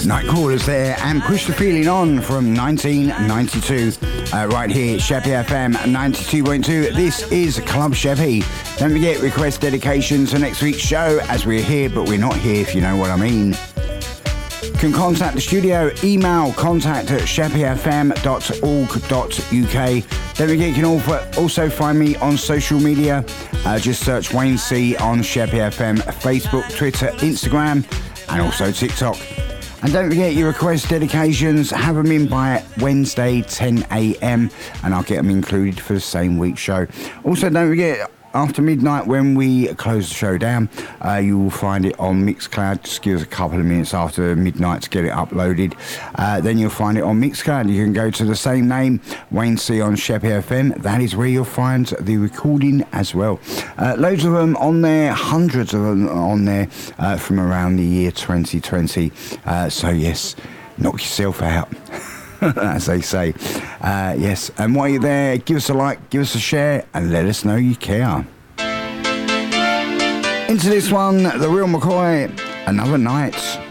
Night Callers there, and Push the Feeling On from 1992. Right here, Sheppy FM 92.2. This is Club Sheppy. Don't forget, request dedications for next week's show, as we're here, but we're not here, if you know what I mean. You can contact the studio, email contact@sheppyfm.org.uk. Don't forget, you can also find me on social media. Just search Wayne C on Sheppy FM, Facebook, Twitter, Instagram, and also TikTok. And don't forget your request dedications, have them in by Wednesday 10 a.m. and I'll get them included for the same week's show. Also, don't forget, after midnight when we close the show down, you will find it on Mixcloud. Just give us a couple of minutes after midnight to get it uploaded. Then you'll find it on Mixcloud. You can go to the same name, Wayne C on Sheppy FM. That is where you'll find the recording as well. Loads of them on there, hundreds of them on there from around the year 2020. So yes, knock yourself out. As they say. Yes, and while you're there, give us a like, give us a share, and let us know you care. Into this one, The Real McCoy, Another Night.